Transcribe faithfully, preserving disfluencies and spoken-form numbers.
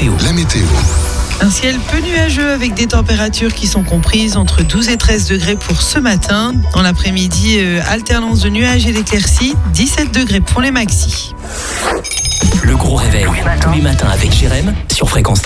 météo. La météo. Un ciel peu nuageux avec des températures qui sont comprises entre douze et treize degrés pour ce matin. Dans l'après-midi, euh, alternance de nuages et d'éclaircies, dix-sept degrés pour les maxis. Le gros réveil, tous les matins avec Jérém sur Fréquence